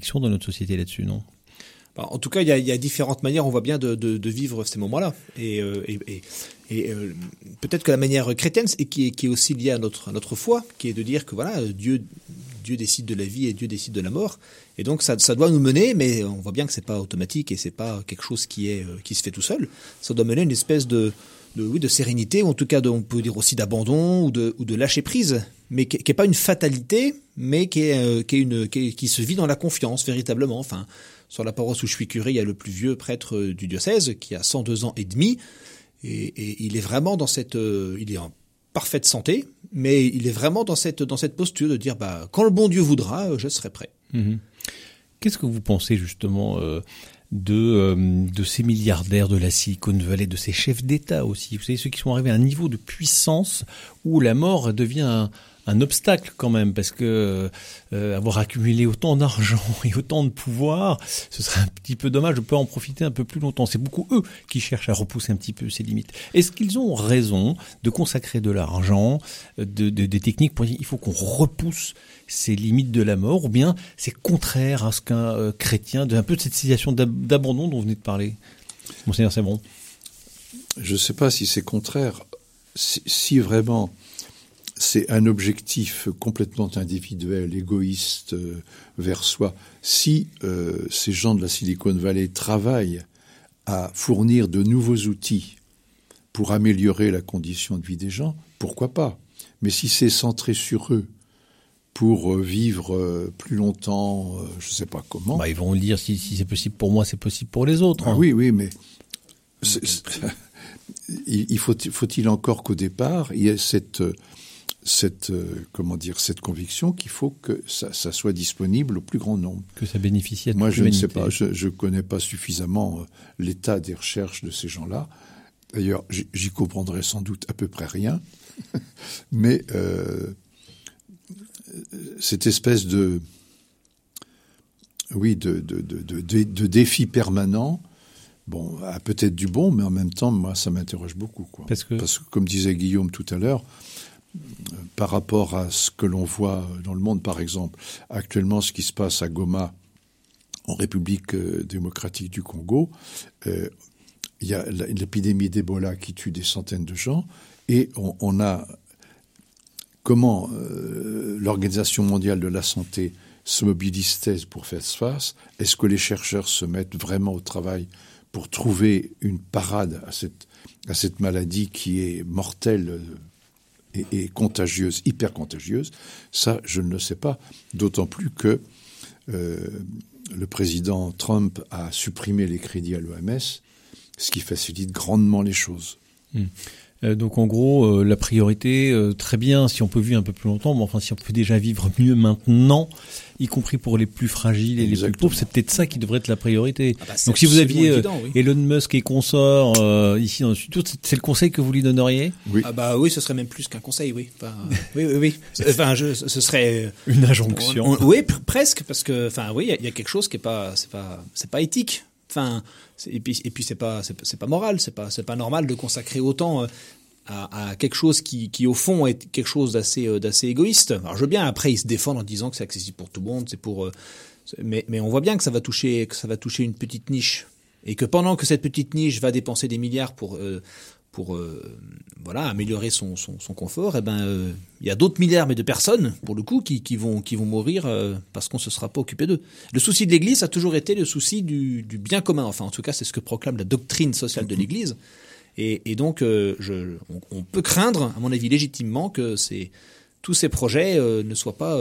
réflexion dans notre société là-dessus, non ? En tout cas, il y a différentes manières, on voit bien, de vivre ces moments-là. Et peut-être que la manière chrétienne, et qui est aussi liée à notre foi, qui est de dire que voilà, Dieu décide de la vie et Dieu décide de la mort. Et donc ça doit nous mener, mais on voit bien que c'est pas automatique et c'est pas quelque chose qui se fait tout seul. Ça doit mener à une espèce de sérénité, ou en tout cas on peut dire aussi d'abandon ou de lâcher prise, mais qui est pas une fatalité, mais qui se vit dans la confiance véritablement. Enfin, sur la paroisse où je suis curé, il y a le plus vieux prêtre du diocèse qui a 102 ans et demi, et il est vraiment il est en parfaite santé, mais il est vraiment dans cette posture de dire quand le bon Dieu voudra, je serai prêt. Mmh. Qu'est-ce que vous pensez justement de ces milliardaires de la Silicon Valley, de ces chefs d'État aussi, vous savez, ceux qui sont arrivés à un niveau de puissance où la mort devient un obstacle quand même, parce que avoir accumulé autant d'argent et autant de pouvoir, ce serait un petit peu dommage de pouvoir en profiter un peu plus longtemps. C'est beaucoup eux qui cherchent à repousser un petit peu ces limites. Est-ce qu'ils ont raison de consacrer de l'argent, des techniques pour dire il faut qu'on repousse ces limites de la mort, ou bien c'est contraire à ce qu'un chrétien, un peu de cette situation d'abandon dont vous venez de parler, Monseigneur Sabron? Je ne sais pas si c'est contraire. Si vraiment c'est un objectif complètement individuel, égoïste vers soi, si ces gens de la Silicon Valley travaillent à fournir de nouveaux outils pour améliorer la condition de vie des gens, pourquoi pas? Mais si c'est centré sur eux, pour vivre plus longtemps, je ne sais pas comment. Ils vont le dire, si c'est possible pour moi, c'est possible pour les autres. Hein. Oui, mais faut-il encore qu'au départ, il y ait cette conviction qu'il faut que ça soit disponible au plus grand nombre. Que ça bénéficie à toute l'humanité. Moi, je ne sais pas, je connais pas suffisamment l'état des recherches de ces gens-là. D'ailleurs, j'y comprendrai sans doute à peu près rien. Mais cette espèce de défi permanent, a peut-être du bon, mais en même temps, moi, ça m'interroge beaucoup, quoi. Parce que, comme disait Guillaume tout à l'heure, par rapport à ce que l'on voit dans le monde, par exemple, actuellement, ce qui se passe à Goma, en République démocratique du Congo, il y a l'épidémie d'Ebola qui tue des centaines de gens, et on a comment l'Organisation mondiale de la santé se mobilise-t-elle pour faire face? Est-ce que les chercheurs se mettent vraiment au travail pour trouver une parade à cette maladie qui est mortelle et contagieuse, hyper contagieuse? Ça, je ne le sais pas. D'autant plus que le président Trump a supprimé les crédits à l'OMS, ce qui facilite grandement les choses. Donc en gros, la priorité, très bien, si on peut vivre un peu plus longtemps, mais enfin si on peut déjà vivre mieux maintenant, y compris pour les plus fragiles et les plus pauvres, c'est peut-être ça qui devrait être la priorité. Donc si vous aviez Elon Musk et consorts ici dans le studio, c'est le conseil que vous lui donneriez? Oui. Oui, ce serait même plus qu'un conseil, oui. Enfin, oui. Enfin, ce serait une injonction. Oui, presque, parce que, il y a quelque chose qui est pas, c'est pas éthique. Enfin, et puis c'est pas moral, c'est pas normal de consacrer autant à quelque chose qui au fond est quelque chose d'assez égoïste. Alors je veux bien, après ils se défendent en disant que c'est accessible pour tout le monde, mais on voit bien que ça va toucher une petite niche, et que pendant que cette petite niche va dépenser des milliards pour améliorer son confort, il y a d'autres milliards mais de personnes pour le coup qui vont mourir parce qu'on se sera pas occupé d'eux. Le souci de l'Église a toujours été le souci du bien commun. Enfin, en tout cas, c'est ce que proclame la doctrine sociale de l'Église. Et donc, on peut craindre, à mon avis légitimement, que tous ces projets ne soient pas,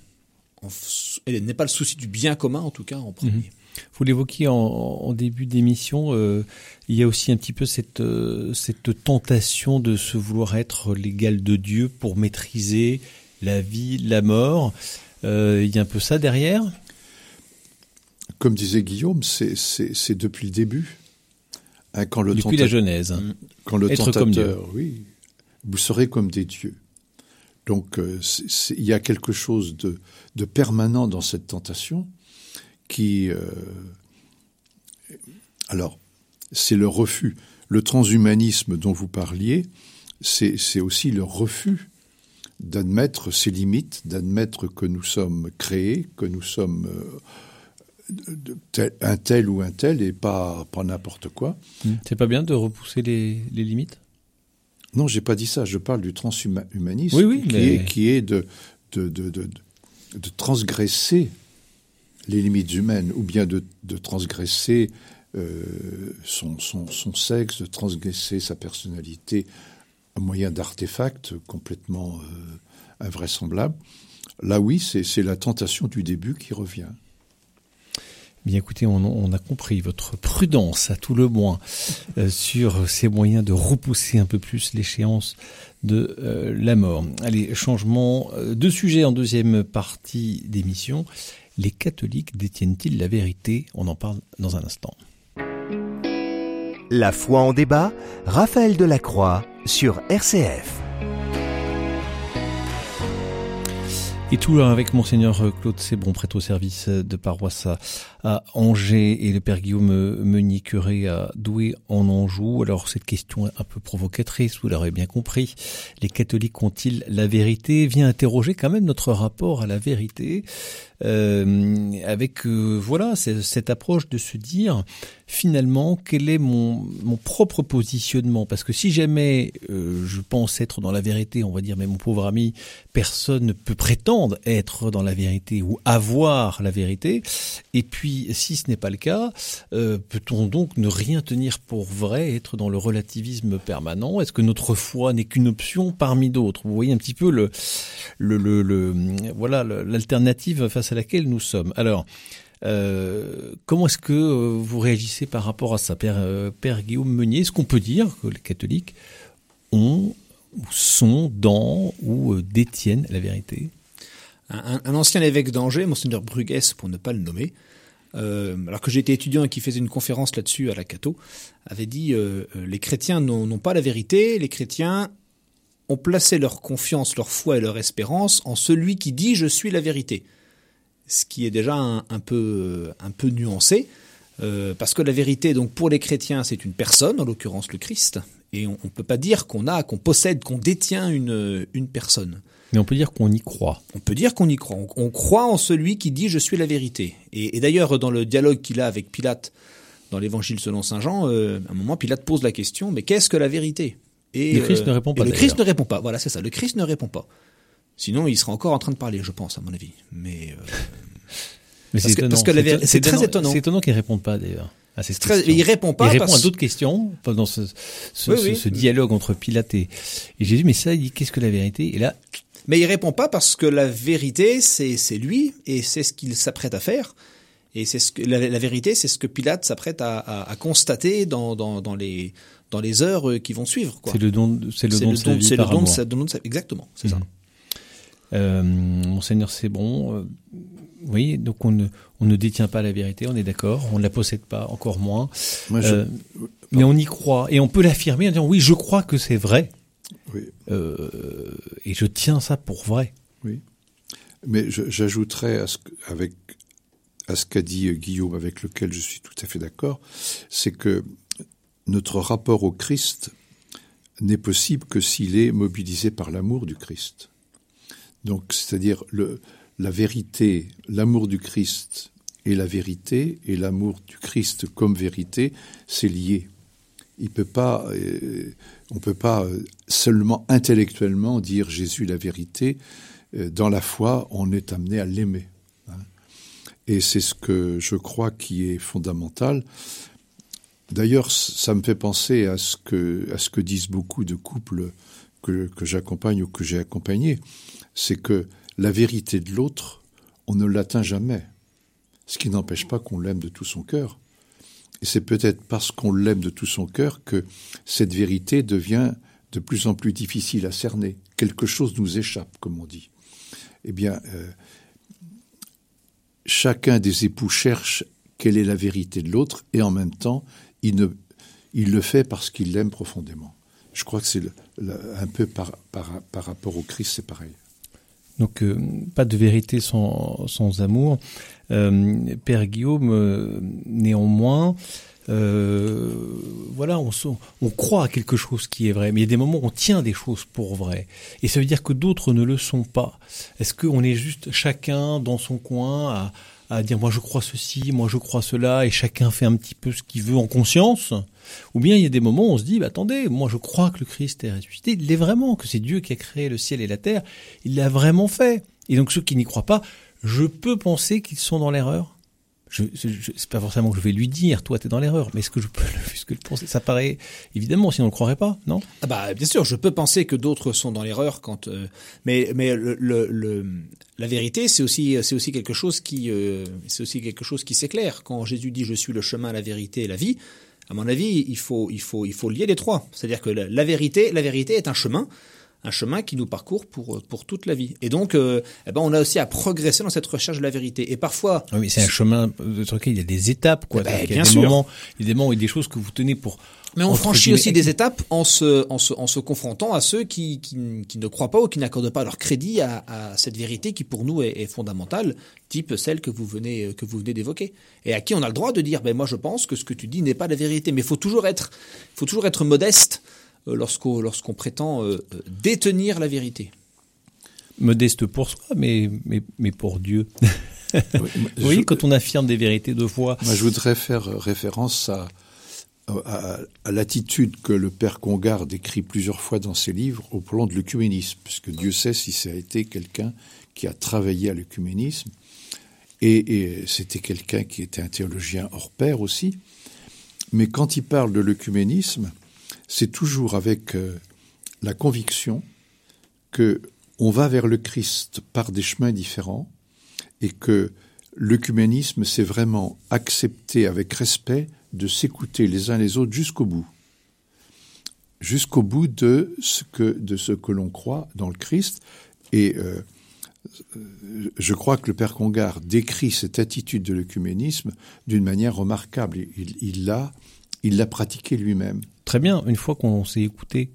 n'aient pas le souci du bien commun, en tout cas en premier. Vous l'évoquiez en début d'émission, il y a aussi un petit peu cette tentation de se vouloir être l'égal de Dieu pour maîtriser la vie, la mort. Il y a un peu ça derrière. Comme disait Guillaume, c'est depuis le début. Depuis la Genèse. Quand le être comme Dieu. Oui, vous serez comme des dieux. Donc il y a quelque chose de permanent dans cette tentation qui... alors, c'est le refus. Le transhumanisme dont vous parliez, c'est aussi le refus d'admettre ses limites, d'admettre que nous sommes créés, que nous sommes un tel ou un tel et pas n'importe quoi. C'est pas bien de repousser les limites ? Non, j'ai pas dit ça. Je parle du transhumanisme, qui est de transgresser les limites humaines, ou bien de transgresser son sexe, de transgresser sa personnalité au moyen d'artefacts complètement invraisemblables. Là, oui, c'est la tentation du début qui revient. Bien écoutez, on a compris votre prudence à tout le moins sur ces moyens de repousser un peu plus l'échéance de la mort. Allez, changement de sujet en deuxième partie d'émission. Les catholiques détiennent-ils la vérité ? On en parle dans un instant. La foi en débat, Raphaël Delacroix sur RCF. Et tout avec Monseigneur Claude Sébron, prêtre au service de paroisse à Angers, et le Père Guillaume Meunier, curé à Douai en Anjou. Alors cette question un peu provocatrice, vous l'aurez bien compris, les catholiques ont-ils la vérité ? Vient interroger quand même notre rapport à la vérité, avec cette approche de se dire finalement quel est mon propre positionnement, parce que si jamais je pense être dans la vérité, on va dire mais mon pauvre ami, personne ne peut prétendre être dans la vérité ou avoir la vérité, et puis si ce n'est pas le cas, peut-on donc ne rien tenir pour vrai, être dans le relativisme permanent ? Est-ce que notre foi n'est qu'une option parmi d'autres ? Vous voyez un petit peu l'alternative face à laquelle nous sommes. Alors, comment est-ce que vous réagissez par rapport à ça, Père Guillaume Meunier ? Est-ce qu'on peut dire que les catholiques sont dans ou détiennent la vérité ? Un ancien évêque d'Angers, Monseigneur Bruguès, pour ne pas le nommer, alors que j'étais étudiant et qui faisait une conférence là-dessus à la Cato, avait dit les chrétiens n'ont pas la vérité, les chrétiens ont placé leur confiance, leur foi et leur espérance en celui qui dit « je suis la vérité ». Ce qui est déjà un peu nuancé, parce que la vérité, donc pour les chrétiens, c'est une personne, en l'occurrence le Christ, et on ne peut pas dire qu'on possède, qu'on détient une personne. Mais on peut dire qu'on y croit. On peut dire qu'on y croit. On croit en celui qui dit « je suis la vérité ». Et d'ailleurs, dans le dialogue qu'il a avec Pilate, dans l'Évangile selon saint Jean, à un moment, Pilate pose la question « mais qu'est-ce que la vérité ?» Et le Christ ne répond pas. Le Christ ne répond pas. Voilà, c'est ça. Le Christ ne répond pas. Sinon, il serait encore en train de parler, je pense, à mon avis. Mais c'est étonnant. Parce que c'est très étonnant. C'est étonnant qu'il ne réponde pas, d'ailleurs. Il répond pas. Il répond à d'autres questions pendant ce dialogue entre Pilate et Jésus. Mais ça, il dit qu'est-ce que la vérité ? Et là. Mais il répond pas parce que la vérité, c'est lui et c'est ce qu'il s'apprête à faire. Et c'est la vérité, c'est ce que Pilate s'apprête à constater dans les heures qui vont suivre, quoi. C'est le don de sa vie par amour. Exactement, c'est ça. Monseigneur Sébron, oui, donc on ne détient pas la vérité, on est d'accord, on ne la possède pas, encore moins. Mais on y croit et on peut l'affirmer en disant oui, je crois que c'est vrai. Oui. Et je tiens ça pour vrai. Oui. Mais j'ajouterais à ce qu'a dit Guillaume, avec lequel je suis tout à fait d'accord, c'est que notre rapport au Christ n'est possible que s'il est mobilisé par l'amour du Christ. Donc, c'est-à-dire la vérité, l'amour du Christ et la vérité, et l'amour du Christ comme vérité, c'est lié. On peut pas seulement intellectuellement dire Jésus la vérité. Dans la foi, on est amené à l'aimer. Et c'est ce que je crois qui est fondamental. D'ailleurs, ça me fait penser à ce que disent beaucoup de couples que j'accompagne ou que j'ai accompagnés. C'est que la vérité de l'autre, on ne l'atteint jamais. Ce qui n'empêche pas qu'on l'aime de tout son cœur. Et c'est peut-être parce qu'on l'aime de tout son cœur que cette vérité devient de plus en plus difficile à cerner. Quelque chose nous échappe, comme on dit. Eh bien, chacun des époux cherche quelle est la vérité de l'autre, et en même temps, il le fait parce qu'il l'aime profondément. Je crois que c'est un peu par rapport au Christ, c'est pareil. Donc, pas de vérité sans amour. Père Guillaume, néanmoins, voilà, on croit à quelque chose qui est vrai, mais il y a des moments où on tient des choses pour vraies. Et ça veut dire que d'autres ne le sont pas. Est-ce qu'on est juste chacun dans son coin à à dire moi je crois ceci, moi je crois cela, et chacun fait un petit peu ce qu'il veut en conscience, ou bien il y a des moments où on se dit attendez, moi je crois que le Christ est ressuscité, il l'est vraiment, que c'est Dieu qui a créé le ciel et la terre, il l'a vraiment fait. Et donc ceux qui n'y croient pas, je peux penser qu'ils sont dans l'erreur. C'est pas forcément que je vais lui dire, toi t'es dans l'erreur, mais est-ce que je peux le penser? Ça paraît évidemment, sinon on le croirait pas, non? Ah bah bien sûr, je peux penser que d'autres sont dans l'erreur quand, mais la vérité c'est aussi quelque chose qui s'éclaire. Quand Jésus dit je suis le chemin, la vérité et la vie, à mon avis il faut lier les trois. C'est-à-dire que la vérité est un chemin qui nous parcourt pour toute la vie. Et donc, on a aussi à progresser dans cette recherche de la vérité. Et parfois... Oui, c'est un chemin sur lequel il y a des étapes, quoi. Il y a des moments et des choses que vous tenez pour... Mais on franchit aussi des étapes en se confrontant à ceux qui ne croient pas ou qui n'accordent pas leur crédit à cette vérité qui pour nous est fondamentale, type celle que vous venez d'évoquer. Et à qui on a le droit de dire, moi je pense que ce que tu dis n'est pas la vérité. Mais il faut toujours être modeste lorsqu'on prétend détenir la vérité. Modeste pour soi, mais pour Dieu. Oui, quand on affirme des vérités de foi. Moi, je voudrais faire référence à l'attitude que le père Congar décrit plusieurs fois dans ses livres au plan de l'œcuménisme, puisque Dieu sait si ça a été quelqu'un qui a travaillé à l'œcuménisme, et c'était quelqu'un qui était un théologien hors pair aussi. Mais quand il parle de l'œcuménisme, c'est toujours avec la conviction que on va vers le Christ par des chemins différents et que l'œcuménisme, c'est vraiment accepter avec respect de s'écouter les uns les autres jusqu'au bout de ce que l'on croit dans le Christ. Et je crois que le père Congar décrit cette attitude de l'œcuménisme d'une manière remarquable. Il l'a pratiqué lui-même. Très bien, une fois qu'on s'est écouté,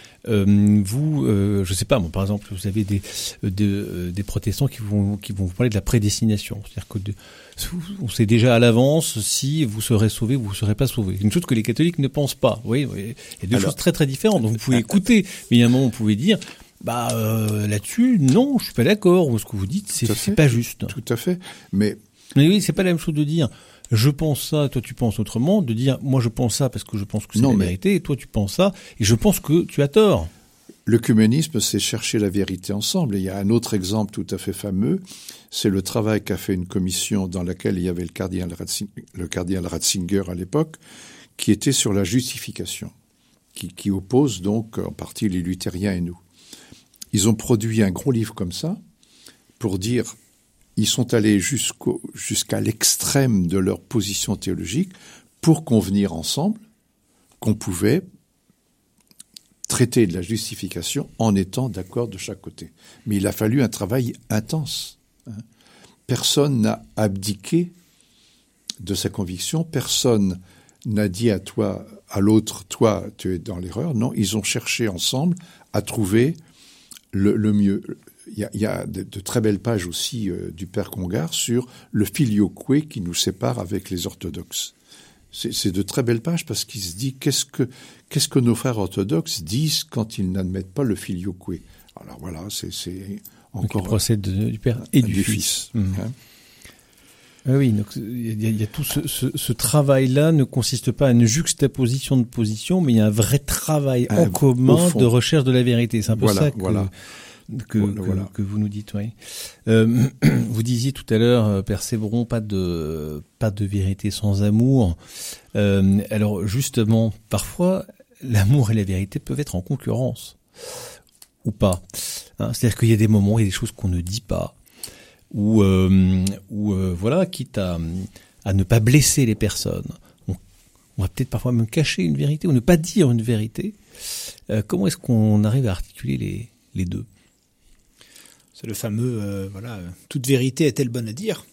je sais pas, moi, par exemple, vous avez des protestants qui vont vous parler de la prédestination. C'est-à-dire que on sait déjà à l'avance si vous serez sauvé ou vous ne serez pas sauvé. Une chose que les catholiques ne pensent pas. Oui, il y a deux choses très très différentes. Donc vous pouvez écouter, mais il y a un moment où vous pouvez dire, là-dessus, non, je suis pas d'accord. Ou ce que vous dites, c'est pas juste. Tout à fait. Mais oui, c'est pas la même chose de dire je pense ça, toi tu penses autrement, de dire moi je pense ça parce que je pense que c'est la vérité, et toi tu penses ça, et je pense que tu as tort. L'œcuménisme, c'est chercher la vérité ensemble. Et il y a un autre exemple tout à fait fameux, c'est le travail qu'a fait une commission dans laquelle il y avait le cardinal Ratzinger à l'époque, qui était sur la justification, qui oppose donc en partie les luthériens et nous. Ils ont produit un gros livre comme ça pour dire... Ils sont allés jusqu'à l'extrême de leur position théologique pour convenir ensemble qu'on pouvait traiter de la justification en étant d'accord de chaque côté. Mais il a fallu un travail intense. Personne n'a abdiqué de sa conviction, personne n'a dit à l'autre, toi, tu es dans l'erreur. Non, ils ont cherché ensemble à trouver le mieux. Il y a de très belles pages aussi du père Congar sur le filioque qui nous sépare avec les orthodoxes. C'est de très belles pages parce qu'il se dit qu'est-ce que nos frères orthodoxes disent quand ils n'admettent pas le filioque. Alors voilà, c'est encore le procès du père et du fils. Oui, donc il y a tout ce travail-là ne consiste pas à une juxtaposition de positions, mais il y a un vrai travail en commun de recherche de la vérité. C'est un peu ça que vous nous dites, oui. Vous disiez tout à l'heure, Père Sévron, pas de vérité sans amour. Alors justement, parfois, l'amour et la vérité peuvent être en concurrence, ou pas. C'est-à-dire qu'il y a des moments, il y a des choses qu'on ne dit pas, ou voilà, quitte à ne pas blesser les personnes. On va peut-être parfois même cacher une vérité ou ne pas dire une vérité. Comment est-ce qu'on arrive à articuler les deux? C'est le fameux, toute vérité est-elle bonne à dire?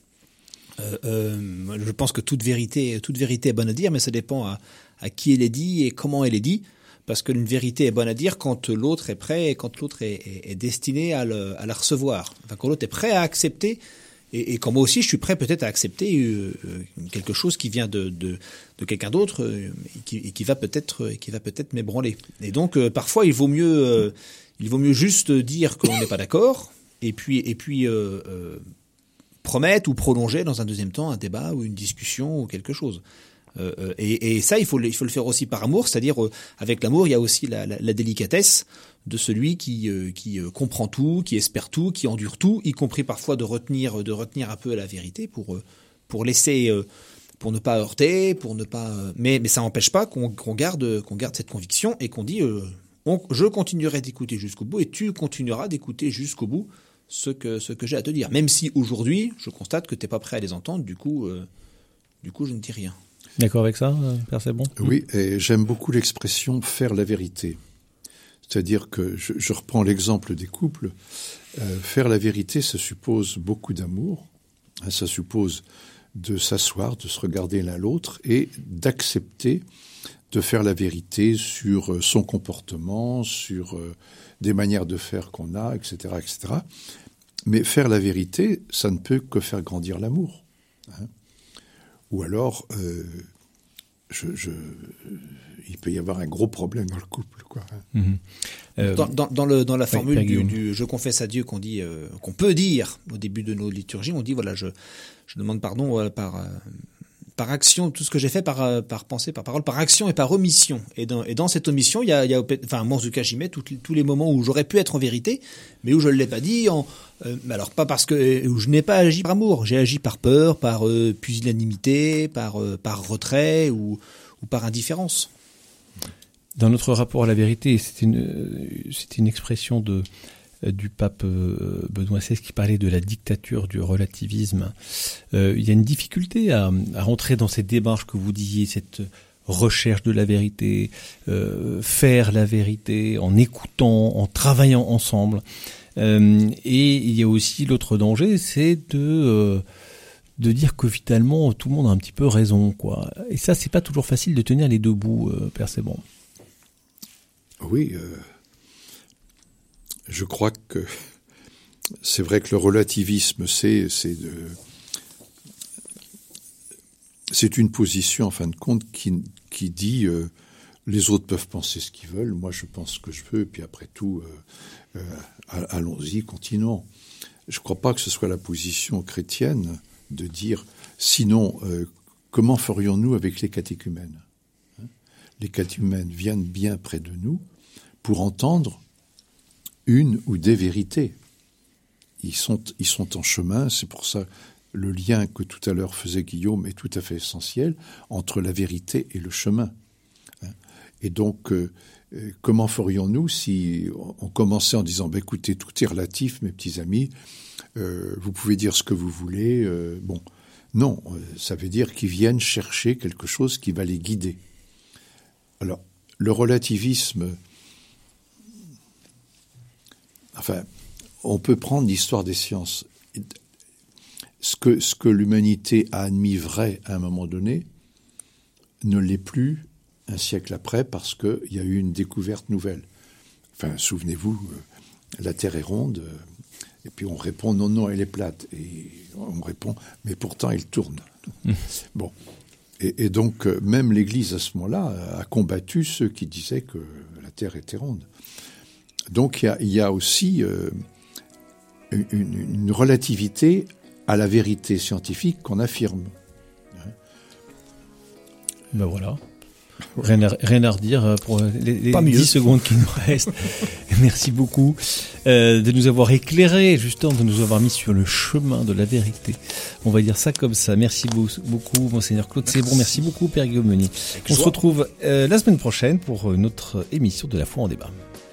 Je pense que toute vérité est bonne à dire, mais ça dépend à qui elle est dit et comment elle est dit. Parce qu'une vérité est bonne à dire quand l'autre est prêt et quand l'autre est destiné à la recevoir. Enfin, quand l'autre est prêt à accepter, et quand moi aussi je suis prêt peut-être à accepter quelque chose qui vient de quelqu'un d'autre et qui va peut-être m'ébranler. Et donc parfois il vaut mieux juste dire qu'on n'est pas d'accord. Et puis promettre ou prolonger dans un deuxième temps un débat ou une discussion ou quelque chose. Et ça, il faut le faire aussi par amour, c'est-à-dire avec l'amour, il y a aussi la délicatesse de celui qui comprend tout, qui espère tout, qui endure tout, y compris parfois de retenir un peu la vérité pour laisser, pour ne pas heurter, pour ne pas. Mais ça n'empêche pas qu'on garde cette conviction et qu'on dit je continuerai d'écouter jusqu'au bout et tu continueras d'écouter jusqu'au bout ce que j'ai à te dire. Même si aujourd'hui, je constate que tu n'es pas prêt à les entendre, du coup, je ne dis rien. D'accord avec ça, Père Sebon ? Oui, et j'aime beaucoup l'expression « faire la vérité ». C'est-à-dire que, je reprends l'exemple des couples, faire la vérité, ça suppose beaucoup d'amour, ça suppose de s'asseoir, de se regarder l'un l'autre et d'accepter de faire la vérité sur son comportement, sur des manières de faire qu'on a, etc., etc. Mais faire la vérité, ça ne peut que faire grandir l'amour. Ou alors, il peut y avoir un gros problème dans le couple, quoi. Dans la formule du je confesse à Dieu qu'on peut dire au début de nos liturgies, on dit voilà, je demande pardon par action, tout ce que j'ai fait par pensée, par parole, par action et par omission. Et dans cette omission, il y a enfin, moi en tout cas, j'y mets tous les moments où j'aurais pu être en vérité, mais où je ne l'ai pas dit. Alors pas parce que où je n'ai pas agi par amour, j'ai agi par peur, par pusillanimité, par retrait ou par indifférence. Dans notre rapport à la vérité, c'était une expression du pape Benoît XVI qui parlait de la dictature du relativisme. Il y a une difficulté à rentrer dans cette démarche que vous disiez, cette recherche de la vérité, faire la vérité en écoutant, en travaillant ensemble. Et il y a aussi l'autre danger, c'est de dire que finalement tout le monde a un petit peu raison, quoi. Et ça, c'est pas toujours facile de tenir les deux bouts, Père Sebon. Oui, je crois que c'est vrai que le relativisme, c'est une position, en fin de compte, qui dit les autres peuvent penser ce qu'ils veulent, moi je pense ce que je veux, et puis après tout, allons-y, continuons. Je ne crois pas que ce soit la position chrétienne de dire, sinon, comment ferions-nous avec les catéchumènes ? Les catéchumènes viennent bien près de nous pour entendre une ou des vérités. Ils sont en chemin, c'est pour ça le lien que tout à l'heure faisait Guillaume est tout à fait essentiel entre la vérité et le chemin. Et donc, comment ferions-nous si on commençait en disant écoutez, tout est relatif, mes petits amis, vous pouvez dire ce que vous voulez, non, ça veut dire qu'ils viennent chercher quelque chose qui va les guider. Alors, le relativisme, enfin, on peut prendre l'histoire des sciences. Ce que l'humanité a admis vrai à un moment donné ne l'est plus un siècle après parce qu'il y a eu une découverte nouvelle. Enfin, souvenez-vous, la Terre est ronde, et puis on répond non, elle est plate. Et on répond, mais pourtant elle tourne. Bon. Et donc, même l'Église, à ce moment-là, a combattu ceux qui disaient que la Terre était ronde. Donc, il y a aussi une relativité à la vérité scientifique qu'on affirme. Ben voilà. Rien à redire pour les 10 secondes qui nous restent. Merci beaucoup de nous avoir éclairés, justement, de nous avoir mis sur le chemin de la vérité. On va dire ça comme ça. Merci beaucoup, Monseigneur Claude Sebon. Merci beaucoup, Père Guillaume Meunier. On se retrouve la semaine prochaine pour une autre émission de La Foi en débat.